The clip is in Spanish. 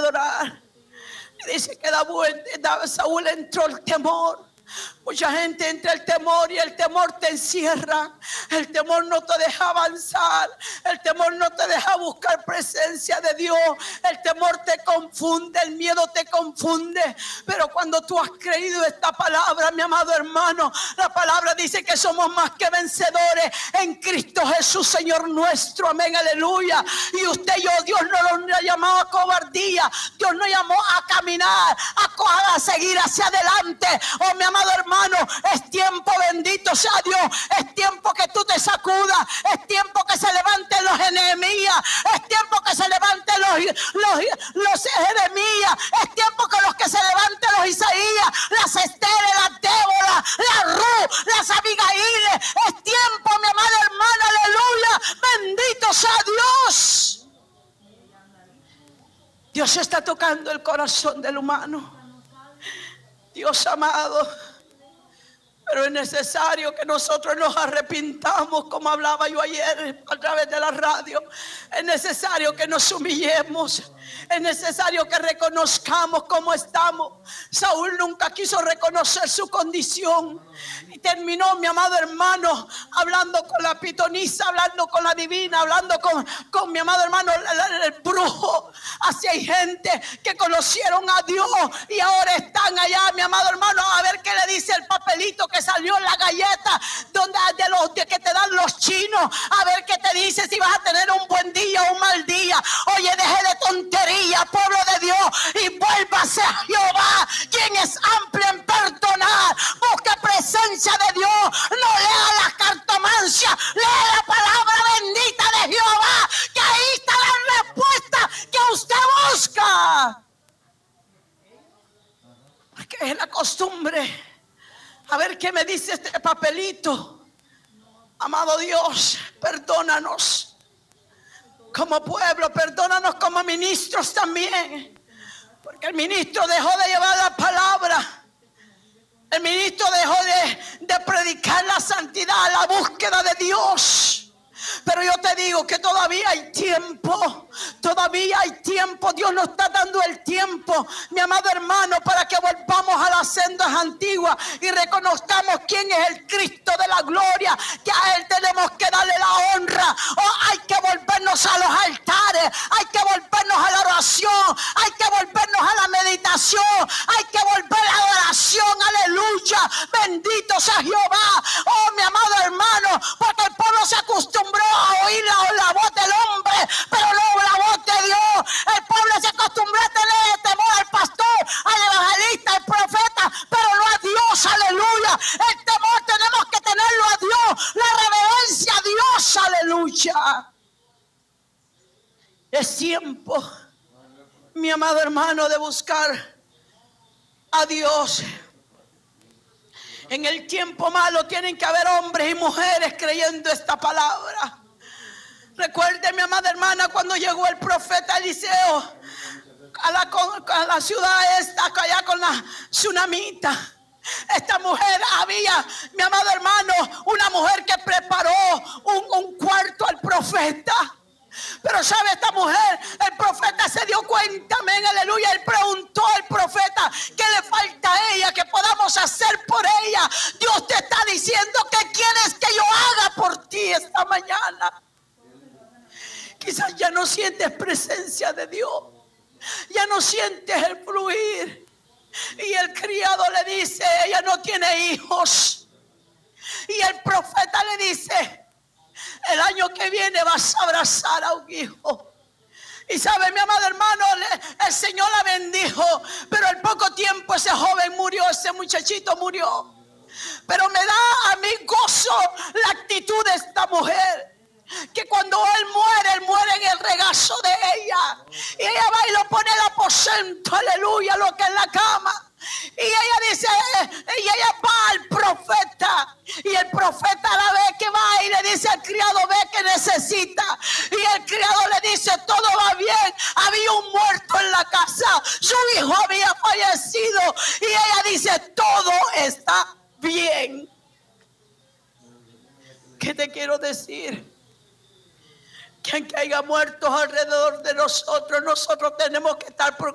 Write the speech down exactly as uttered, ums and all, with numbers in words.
adorar. Dice que Saúl entró el temor. Mucha gente entra el temor y el temor te encierra. El temor no te deja avanzar. El temor no te deja buscar presencia de Dios. El temor te confunde, el miedo te confunde. Pero cuando tú has creído esta palabra, mi amado hermano, la palabra dice que somos más que vencedores en Cristo Jesús, Señor nuestro. Amén, aleluya. Y usted y yo, Dios no nos llamó a cobardía. Dios nos llamó a caminar, a, a seguir hacia adelante. Oh, mi amado hermano, es tiempo, bendito sea Dios, es tiempo que tú te sacudas, es tiempo que se levanten los Jeremías, es tiempo que se levanten los, los, los Jeremías, es tiempo que los que se levanten los Isaías, las Esteres, las Débora, las Ruth, las Abigaíles, es tiempo, mi amada hermana, aleluya, bendito sea Dios. Dios está tocando el corazón del humano. Dios amado, pero es necesario que nosotros nos arrepintamos, como hablaba yo ayer a través de la radio. Es necesario que nos humillemos. Es necesario que reconozcamos cómo estamos. Saúl nunca quiso reconocer su condición y terminó, mi amado hermano, hablando con la pitonisa, hablando con la divina, hablando con, con mi amado hermano el, el brujo. Así hay gente que conocieron a Dios y ahora están allá, mi amado hermano, a ver qué le dice el papelito que salió en la galleta donde de los de que te dan los chinos, a ver qué te dice si vas a tener un buen día o un mal día. Oye, deje de tontería, pueblo de Dios, y vuélvase a Jehová, quien es amplio en perdonar. Busque presencia de Dios, no lea la cartomancia, lea la palabra bendita de Jehová, que ahí está la respuesta que usted busca. Porque es la costumbre. A ver qué me dice este papelito. Amado Dios, perdónanos como pueblo, perdónanos como ministros también, porque el ministro dejó de llevar la palabra, el ministro dejó de, de predicar la santidad, la búsqueda de Dios. Pero yo te digo que todavía hay tiempo, todavía hay tiempo. Dios nos está dando el tiempo, mi amado hermano, para que volvamos a las sendas antiguas y reconozcamos quién es el Cristo de la gloria, que a Él tenemos que darle la honra. Oh, hay que volvernos a los altares, hay que volvernos a la oración, hay que volvernos a la meditación, hay que volver a la oración, aleluya, bendito sea Jehová. Oh, mi amado hermano, porque el pueblo se acostumbró a oír la, la voz del hombre, pero no la voz de Dios. El pueblo se acostumbró a tener temor al pastor, al evangelista, al profeta, pero no a Dios, aleluya. El temor tenemos que tenerlo a Dios, la reverencia a Dios, aleluya. Es tiempo, mi amado hermano, de buscar a Dios. En el tiempo malo tienen que haber hombres y mujeres creyendo esta palabra. Recuerde, mi amada hermana, cuando llegó el profeta Eliseo a la, a la ciudad esta, allá con la tsunamita. Esta mujer había, mi amado hermano, una mujer que preparó un, un cuarto al profeta. Pero sabe, esta mujer, el profeta se dio cuenta, amén, aleluya. Él preguntó al profeta: ¿qué le falta a ella? ¿Qué podamos hacer por ella? Dios te está diciendo: ¿qué quieres que yo haga por ti esta mañana? Quizás ya no sientes presencia de Dios, ya no sientes el fluir. Y el criado le dice: ella no tiene hijos. Y el profeta le dice: el año que viene vas a abrazar a un hijo. Y sabe, mi amado hermano, el Señor la bendijo, pero al poco tiempo ese joven murió, ese muchachito murió. Pero me da a mí gozo la actitud de esta mujer, que cuando él muere, él muere en el regazo de ella. Y ella va y lo pone en el aposento, aleluya, lo que es la cama. Y ella dice, y ella va al profeta, y el profeta la ve que va y le dice al criado: ve que necesita. Y el criado le dice: todo va bien, había un muerto en la casa, su hijo había fallecido. Y ella dice: todo está bien. ¿Qué te quiero decir? Que aunque haya muertos alrededor de nosotros, nosotros tenemos que estar